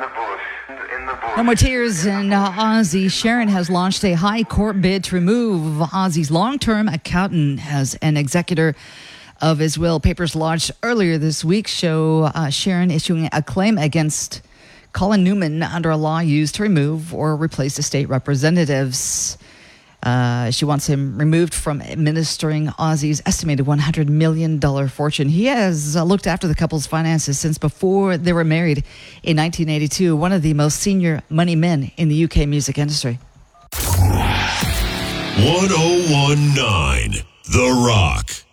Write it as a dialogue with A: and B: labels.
A: No more tears in Ozzy. Sharon has launched a high court bid to remove Ozzy's long-term accountant as an executor of his will. Papers lodged earlier this week show Sharon issuing a claim against Colin Newman under a law used to remove or replace estate representatives. She wants him removed from administering Ozzy's estimated $100 million fortune. He has looked after the couple's finances since before they were married in 1982, one of the most senior money men in the UK music industry.
B: 1019 The Rock.